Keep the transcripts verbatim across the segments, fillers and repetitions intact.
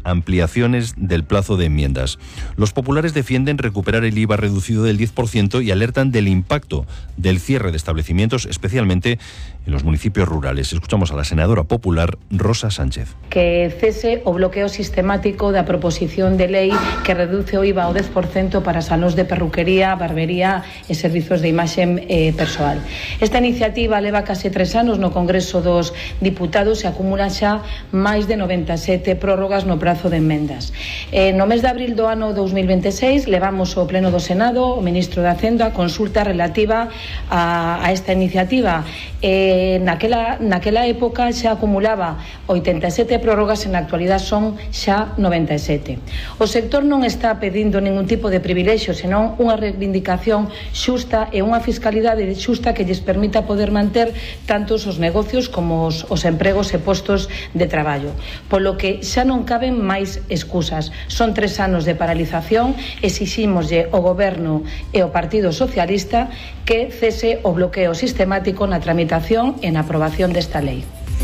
ampliaciones del plazo de enmiendas. Los populares defienden recuperar el I V A reducido del diez por ciento y alertan del impacto del cierre de establecimientos, especialmente en los municipios rurales. Escuchamos a la senadora popular Rosa Sánchez. Que cese o bloqueo sistemático da proposición de lei que reduce o I V A ao dez por cento para salóns de perruquería, barbería e servizos de imaxe eh, persoal. Esta iniciativa leva case tres anos no Congreso dos Diputados e acumula xa máis de noventa e sete prórrogas no prazo de enmendas. Eh, no mes de abril do ano dous mil veintiséis levamos ao Pleno do Senado o Ministro de Hacienda a consulta relativa a, a esta iniciativa. Eh, naquela, naquela época xa acumulaba oitenta e sete prórrogas, en na actualidade son xa noventa e sete. O sector non está pedindo ningún tipo de privilexio, senón unha reivindicación xusta e unha fiscalidade xusta que lles permita poder manter tantos os negocios como os, os empregos e postos de traballo. Polo que xa non caben máis excusas. Son tres anos de paralización, exiximoslle ao Goberno e ao Partido Socialista que cese o bloqueo sistemático na tramitación e na aprobación desta lei.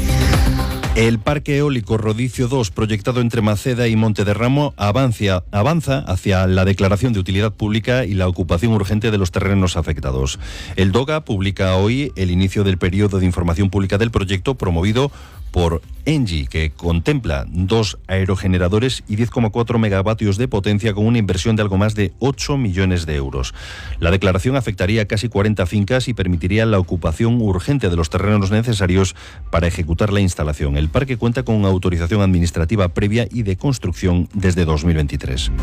El parque eólico Rodicio dos, proyectado entre Maceda y Montederramo, avanza, avanza hacia la declaración de utilidad pública y la ocupación urgente de los terrenos afectados. El DOGA publica hoy el inicio del periodo de información pública del proyecto promovido por Engie, que contempla dos aerogeneradores y diez coma cuatro megavatios de potencia con una inversión de algo más de ocho millones de euros. La declaración afectaría a casi cuarenta fincas y permitiría la ocupación urgente de los terrenos necesarios para ejecutar la instalación. El parque cuenta con una autorización administrativa previa y de construcción desde dos mil veintitrés.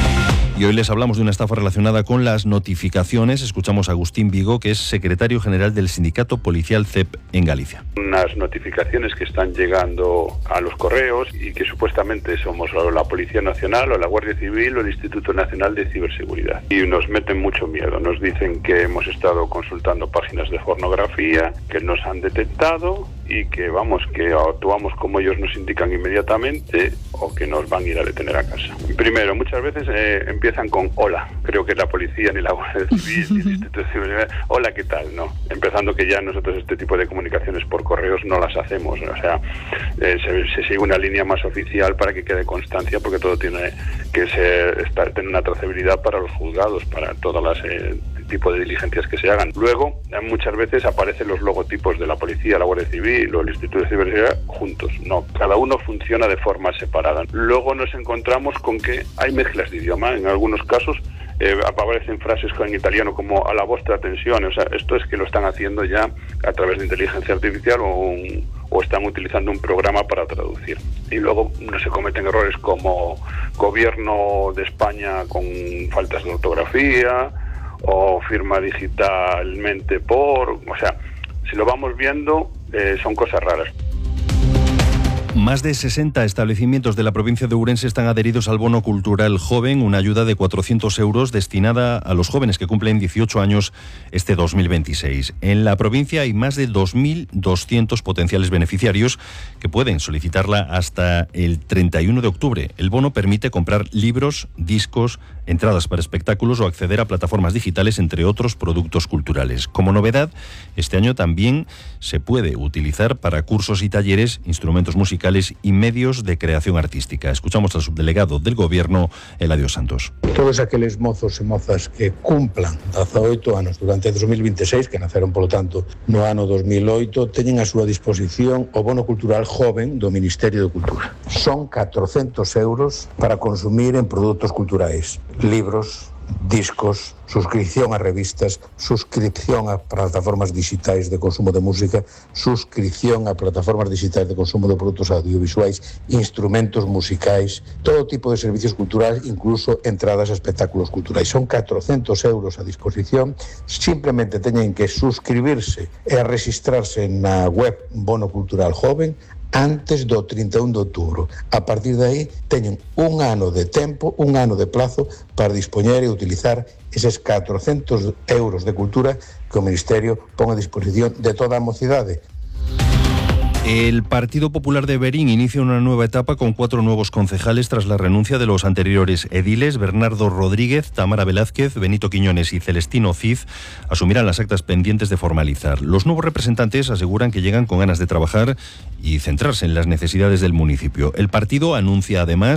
Y hoy les hablamos de una estafa relacionada con las notificaciones. Escuchamos a Agustín Vigo, que es secretario general del Sindicato Policial C E P en Galicia. Unas notificaciones que están llegando a los correos y que supuestamente somos o la Policía Nacional o la Guardia Civil o el Instituto Nacional de Ciberseguridad. Y nos meten mucho miedo. Nos dicen que hemos estado consultando páginas de pornografía, que nos han detectado y que vamos, que actuamos como ellos nos indican inmediatamente o que nos van a ir a detener a casa. Primero, muchas veces eh, empiezan con hola, creo que la policía ni la Guardia Civil ni el Instituto de Ciberseguridad, hola, ¿qué tal? No, empezando que ya nosotros este tipo de comunicaciones por correos no las hacemos, o sea, eh, se, se sigue una línea más oficial para que quede constancia, porque todo tiene que ser, estar, tener una trazabilidad para los juzgados, para todas las eh, tipo de diligencias que se hagan. Luego, muchas veces aparecen los logotipos de la policía, la Guardia Civil o el Instituto de Ciberseguridad juntos. No, cada uno funciona de forma separada. Luego nos encontramos con que hay mezclas de idioma. En algunos casos eh, aparecen frases en italiano como a la vostra atención. O sea, esto es que lo están haciendo ya a través de inteligencia artificial o, un, o están utilizando un programa para traducir. Y luego no se cometen errores como gobierno de España con faltas de ortografía o firma digitalmente por... O sea, si lo vamos viendo, eh, son cosas raras. Más de sesenta establecimientos de la provincia de Ourense están adheridos al Bono Cultural Joven, una ayuda de cuatrocientos euros destinada a los jóvenes que cumplen dieciocho años este dos mil veintiséis. En la provincia hay más de dos mil doscientos potenciales beneficiarios que pueden solicitarla hasta el treinta y uno de octubre. El bono permite comprar libros, discos, entradas para espectáculos o acceder a plataformas digitales, entre otros productos culturales. Como novedad, este año también se puede utilizar para cursos y talleres, instrumentos musicales y medios de creación artística. Escuchamos al subdelegado del Gobierno, Eladio Santos. Todos aqueles mozos e mozas que cumplan dezaoito anos durante dos mil veintiséis, que naceron, polo tanto, no ano dos mil oito, teñen a súa disposición o Bono Cultural Joven do Ministerio de Cultura. Son catrocentos euros para consumir en produtos culturais, libros, discos, suscripción a revistas, suscripción a plataformas digitais de consumo de música, suscripción a plataformas digitais de consumo de produtos audiovisuais, instrumentos musicais, todo tipo de servicios culturales, incluso entradas a espectáculos culturais. Son catrocentos euros a disposición, simplemente teñen que suscribirse e a registrarse na web Bono Cultural Joven antes do trinta e un de outubro. A partir de aí teñen un ano de tempo, un ano de plazo para dispoñer e utilizar eses catrocentos euros de cultura que o Ministerio pon a disposición de toda a mocidade. El Partido Popular de Verín inicia una nueva etapa con cuatro nuevos concejales tras la renuncia de los anteriores ediles. Bernardo Rodríguez, Tamara Velázquez, Benito Quiñones y Celestino Cid asumirán las actas pendientes de formalizar. Los nuevos representantes aseguran que llegan con ganas de trabajar y centrarse en las necesidades del municipio. El partido anuncia además